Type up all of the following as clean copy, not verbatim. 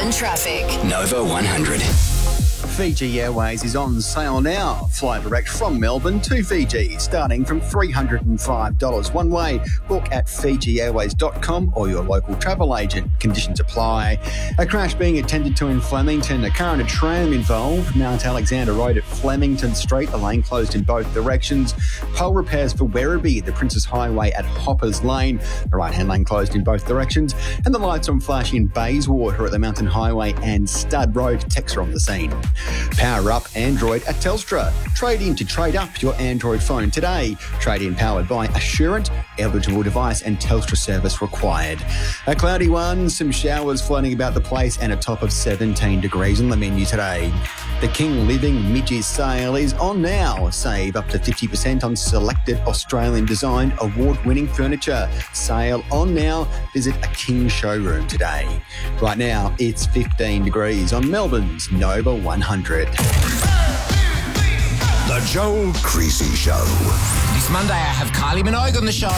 Melbourne traffic. Nova 100. Fiji Airways is on sale now. Fly direct from Melbourne to Fiji, starting from $305 one way. Book at FijiAirways.com or your local travel agent. Conditions apply. A crash being attended to in Flemington. A car and a tram involved. Mount Alexander Road at Flemington Street. A lane closed in both directions. Pole repairs for Werribee. The Princes Highway at Hoppers Lane. The right-hand lane closed in both directions. And the lights on flash in Bayswater at the Mountain Highway and Stud Road. Techs are on the scene. Power up Android at Telstra. Trade in to trade up your Android phone today. Trade in powered by Assurant. Eligible device and Telstra service required. A cloudy one, some showers floating about the place and a top of 17 degrees on the menu today. The King Living Midges sale is on now. Save up to 50% on selected Australian designed award-winning furniture. Sale on now. Visit a King showroom today. Right now, it's 15 degrees on Melbourne's Nova 100. The Joel Creasy Show. This Monday I have Kylie Minogue on the show.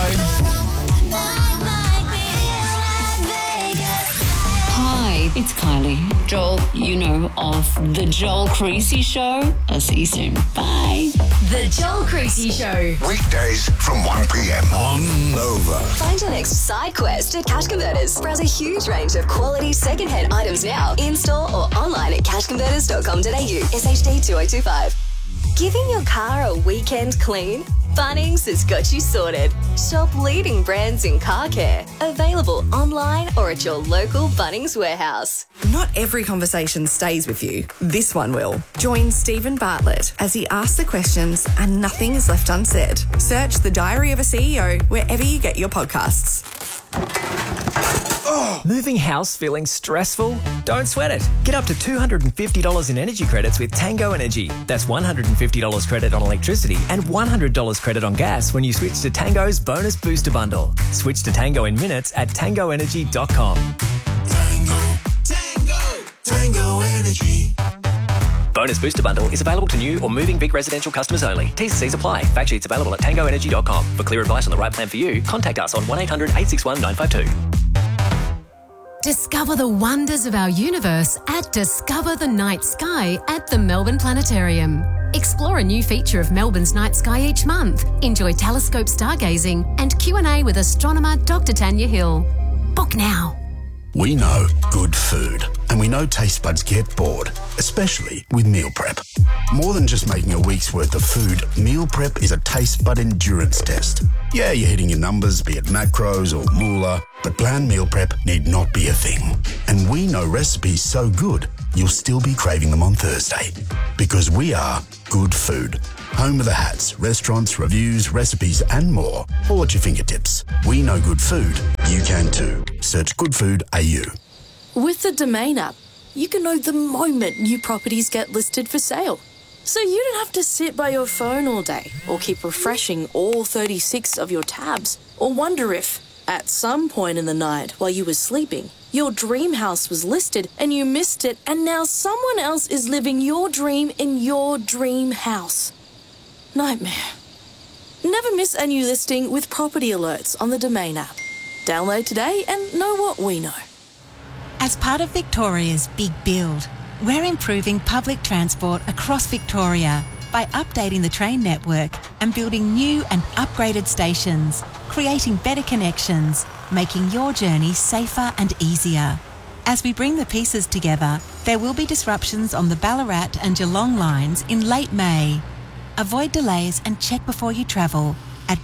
Hi, it's Kylie. Joel, you know, of The Joel Creasy Show. I'll see you soon. Bye. The Joel Creasy Show. Weekdays from 1 p.m. on Nova. Find your next side quest at Cash Converters. Browse a huge range of quality second-hand items now, in-store or online at cashconverters.com.au. SHD 2025. Giving your car a weekend clean? Bunnings has got you sorted. Shop leading brands in car care. Available online or at your local Bunnings warehouse. Not every conversation stays with you. This one will. Join Stephen Bartlett as he asks the questions and nothing is left unsaid. Search The Diary of a CEO wherever you get your podcasts. Moving house feeling stressful? Don't sweat it. Get up to $250 in energy credits with Tango Energy. That's $150 credit on electricity and $100 credit on gas when you switch to Tango's Bonus Booster Bundle. Switch to Tango in minutes at tangoenergy.com. Tango Energy. Bonus Booster Bundle is available to new or moving Vic residential customers only. T's and C's apply. Fact sheets available at tangoenergy.com. For clear advice on the right plan for you, contact us on 1-800-861-952. Discover the wonders of our universe at Discover the Night Sky at the Melbourne Planetarium. Explore a new feature of Melbourne's night sky each month. Enjoy telescope stargazing and Q&A with astronomer Dr. Tanya Hill. Book now. We know good food, and we know taste buds get bored, especially with meal prep. More than just making a week's worth of food, meal prep is a taste bud endurance test. Yeah, you're hitting your numbers, be it macros or moolah, but bland meal prep need not be a thing. And we know recipes so good, you'll still be craving them on Thursday. Because we are Good Food. Home of the hats, restaurants, reviews, recipes and more. All at your fingertips. We know good food. You can too. Search Good Food AU. With the Domain app, you can know the moment new properties get listed for sale. So you don't have to sit by your phone all day or keep refreshing all 36 of your tabs or wonder if, at some point in the night while you were sleeping, your dream house was listed and you missed it and now someone else is living your dream in your dream house. Nightmare. Never miss a new listing with property alerts on the Domain app. Download today and know what we know. As part of Victoria's Big Build, we're improving public transport across Victoria by updating the train network and building new and upgraded stations, creating better connections, making your journey safer and easier. As we bring the pieces together, there will be disruptions on the Ballarat and Geelong lines in late May. Avoid delays and check before you travel at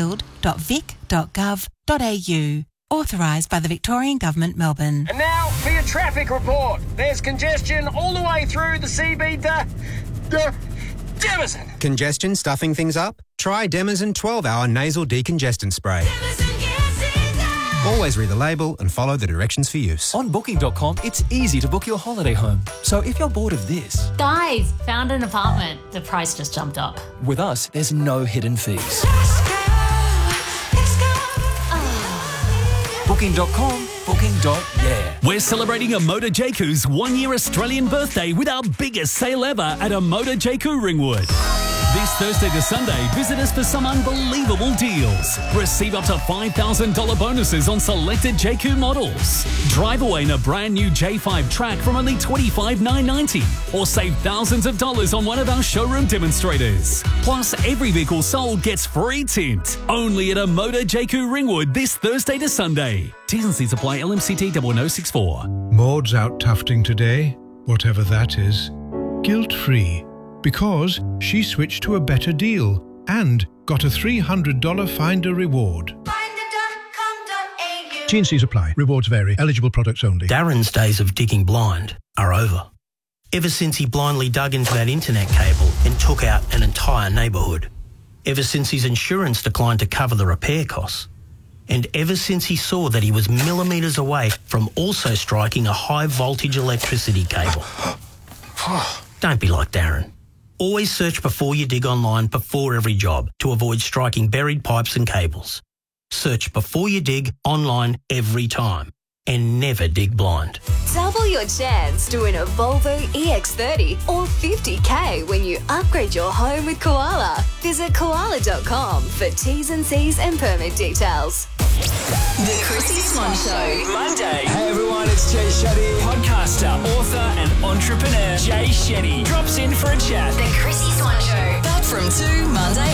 bigbuild.vic.gov.au. Authorised by the Victorian Government, Melbourne. And now for your traffic report. There's congestion all the way through the CB Demison. Congestion stuffing things up? Try Demison 12-hour nasal decongestant spray. Always read the label and follow the directions for use. On Booking.com, it's easy to book your holiday home. So if you're bored of this... Guys, found an apartment. The price just jumped up. With us, there's no hidden fees. Booking.com, booking.yeah. We're celebrating a Motor Jaku's 1-year Australian birthday with our biggest sale ever at a Motor Jaku Ringwood. This Thursday to Sunday, visit us for some unbelievable deals. Receive up to $5,000 bonuses on selected JQ models. Drive away in a brand new J5 Track from only $25,990, or save thousands of dollars on one of our showroom demonstrators. Plus, every vehicle sold gets free tint. Only at a Motor JQ Ringwood this Thursday to Sunday. T's and C's apply. LMCT 00064. Maud's out tufting today, whatever that is, guilt-free, because she switched to a better deal and got a $300 Finder reward. T&Cs apply. Rewards vary. Eligible products only. Darren's days of digging blind are over. Ever since he blindly dug into that internet cable and took out an entire neighbourhood. Ever since his insurance declined to cover the repair costs. And ever since he saw that he was millimetres away from also striking a high-voltage electricity cable. Don't be like Darren. Always search before you dig online before every job to avoid striking buried pipes and cables. Search before you dig online every time. And never dig blind. Double your chance to win a Volvo EX30 or 50k when you upgrade your home with Koala. Visit koala.com for T's and C's and permit details. The Chrissy Swan Show. Monday. Hey everyone, it's Jay Shetty. Podcaster, author and entrepreneur Jay Shetty drops in for a chat. The Chrissy Swan Show. Back from 2 Monday